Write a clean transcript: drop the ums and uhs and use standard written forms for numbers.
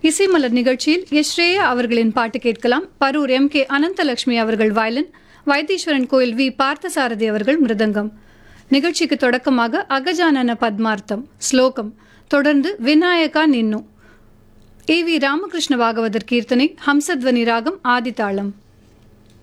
இசைமலர் நிகழ்ச்சியில் ஸ்ரேயா அவர்களின் பாட்டு கேட்கலாம். பரூர் MK அனந்தலட்சுமி அவர்கள் வயலின், வைத்தீஸ்வரன் கோயில் வி பார்த்தசாரதி அவர்கள் மிருதங்கம். நிகழ்ச்சிக்கு தொடக்கமாக அகஜானன பத்மார்த்தம் ஸ்லோகம், தொடர்ந்து விநாயகா நின்னு, AV ராமகிருஷ்ண பாகவதர் கீர்த்தனை, ஹம்சத்வனி ராகம் ஆதிதாளம்.